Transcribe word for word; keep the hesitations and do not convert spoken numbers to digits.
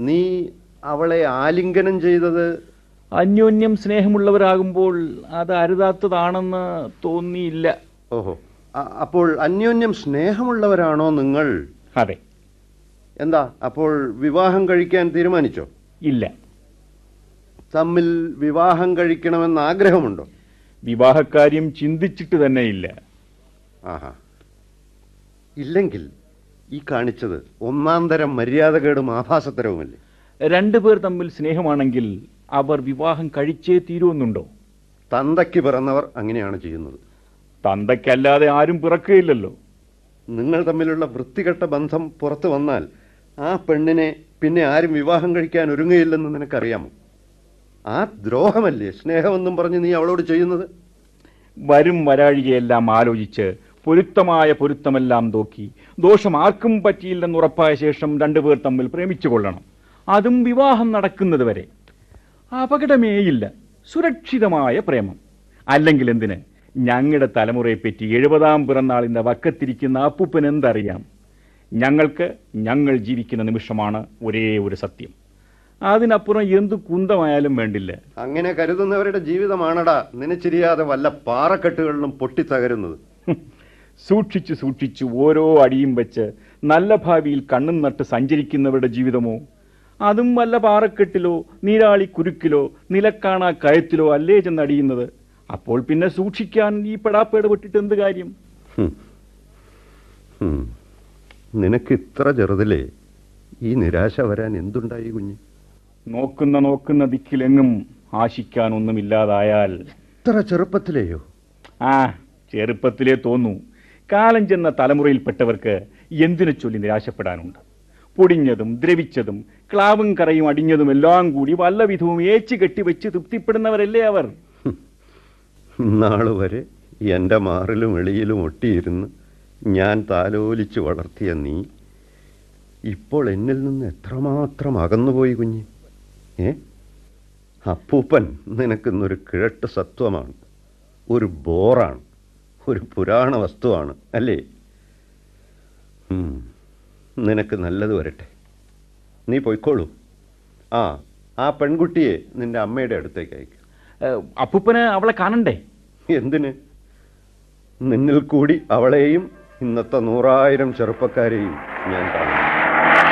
നീ അവളെ ആലിംഗനം ചെയ്തത്? അന്യോന്യം സ്നേഹമുള്ളവരാകുമ്പോൾ അത് അരുതാത്തതാണെന്ന് തോന്നിയില്ല. ഓഹോ, അപ്പോൾ അന്യോന്യം സ്നേഹമുള്ളവരാണോ നിങ്ങൾ? അതെ. എന്താ അപ്പോൾ വിവാഹം കഴിക്കാൻ തീരുമാനിച്ചോ? ഇല്ല. തമ്മിൽ വിവാഹം കഴിക്കണമെന്ന് ആഗ്രഹമുണ്ടോ? വിവാഹക്കാര്യം ചിന്തിച്ചിട്ട് തന്നെ ഇല്ല. ആഹാ, ഇല്ലെങ്കിൽ ഈ കാണിച്ചത് ഒന്നാം തരം മര്യാദകേടും ആഭാസത്തരവുമല്ലേ? രണ്ടുപേർ തമ്മിൽ സ്നേഹമാണെങ്കിൽ അവർ വിവാഹം കഴിച്ചേ തീരുമെന്നുണ്ടോ? തന്തയ്ക്ക് പിറന്നവർ അങ്ങനെയാണ് ചെയ്യുന്നത്. തന്തയ്ക്കല്ലാതെ ആരും പിറക്കുകയില്ലല്ലോ. നിങ്ങൾ തമ്മിലുള്ള വൃത്തികെട്ട ബന്ധം പുറത്തു വന്നാൽ ആ പെണ്ണിനെ പിന്നെ ആരും വിവാഹം കഴിക്കാൻ ഒരുങ്ങയില്ലെന്ന് നിനക്കറിയാമോ? ആ ദ്രോഹമല്ലേ സ്നേഹമെന്നും പറഞ്ഞ് നീ അവളോട് ചെയ്യുന്നത്? വരും വരാഴികയെല്ലാം ആലോചിച്ച് പൊരുത്തമായ പൊരുത്തമെല്ലാം നോക്കി ദോഷം ആർക്കും പറ്റിയില്ലെന്നുറപ്പായ ശേഷം രണ്ടുപേർ തമ്മിൽ പ്രേമിച്ചു കൊള്ളണം. അതും വിവാഹം നടക്കുന്നത് വരെ. അപകടമേയില്ല, സുരക്ഷിതമായ പ്രേമം. അല്ലെങ്കിൽ എന്തിന്, ഞങ്ങളുടെ തലമുറയെപ്പറ്റി എഴുപതാം പിറന്നാളിൻ്റെ വക്കത്തിരിക്കുന്ന അപ്പൂപ്പൻ എന്തറിയാം? ഞങ്ങൾക്ക് ഞങ്ങൾ ജീവിക്കുന്ന നിമിഷമാണ് ഒരേ ഒരു സത്യം. അതിനപ്പുറം എന്തു കുന്തമായാലും വേണ്ടില്ല. അങ്ങനെ കരുതുന്നവരുടെ ജീവിതമാണടാ നനച്ചിരിയാതെ വല്ല പാറക്കെട്ടുകളിലും പൊട്ടിത്തകരുന്നത്. സൂക്ഷിച്ചു സൂക്ഷിച്ചു ഓരോ അടിയും വെച്ച് നല്ല ഭാവിയിൽ കണ്ണും നട്ട് സഞ്ചരിക്കുന്നവരുടെ ജീവിതമോ? അതും വല്ല പാറക്കെട്ടിലോ നീരാളി കുരുക്കിലോ നിലക്കാണാ കയത്തിലോ അല്ലേ ചെന്നടിയുന്നത്. അപ്പോൾ പിന്നെ സൂക്ഷിക്കാൻ ഈ പെടാപ്പേട് പെട്ടിട്ട് എന്ത് കാര്യം? നിനക്ക് ഇത്ര ചെറുതിലേ ഈ നിരാശ വരാൻ എന്തുണ്ടായി കുഞ്ഞ്? നോക്കുന്ന നോക്കുന്ന ദിക്കിലെങ്ങും ആശിക്കാനൊന്നുമില്ലാതായാൽ. ഇത്ര ചെറുപ്പത്തിലെയോ? ആ, ചെറുപ്പത്തിലേ തോന്നൂ. കാലം ചെന്ന തലമുറയിൽപ്പെട്ടവർക്ക് എന്തിനു ചൊല്ലി നിരാശപ്പെടാനുണ്ട്? പൊടിഞ്ഞതും ദ്രവിച്ചതും ക്ലാവും കറയും അടിഞ്ഞതും എല്ലാം കൂടി വല്ല വിധവും ഏച്ചു കെട്ടിവെച്ച് തൃപ്തിപ്പെടുന്നവരല്ലേ അവർ. നാള് വരെ എൻ്റെ മാറിലും എളിയിലും ഒട്ടിയിരുന്ന് ഞാൻ താലോലിച്ച് വളർത്തിയ നീ ഇപ്പോൾ എന്നിൽ നിന്ന് എത്രമാത്രം അകന്നുപോയി കുഞ്ഞ്. ഏ, അപ്പൂപ്പൻ നിനക്കിന്നൊരു കിഴട്ട് സത്വമാണ്, ഒരു ബോറാണ്, ഒരു പുരാണ വസ്തുവാണ് അല്ലേ? നിനക്ക് നല്ലത് വരട്ടെ, നീ പൊയ്ക്കോളൂ. ആ ആ പെൺകുട്ടിയെ നിന്റെ അമ്മയുടെ അടുത്തേക്ക് അയക്കും. അപ്പൂപ്പന് അവളെ കാണണ്ടേ? എന്തിന്? നിന്നിൽ കൂടി അവളെയും ഇന്നത്തെ നൂറായിരം ചെറുപ്പക്കാരെയും ഞാൻ കാണും.